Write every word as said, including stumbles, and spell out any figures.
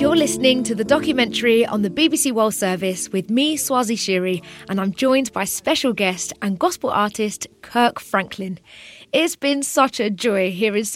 You're listening to the documentary on the B B C World Service with me, Swazi Shiri, and I'm joined by special guest and gospel artist Kirk Franklin. It's been such a joy hearing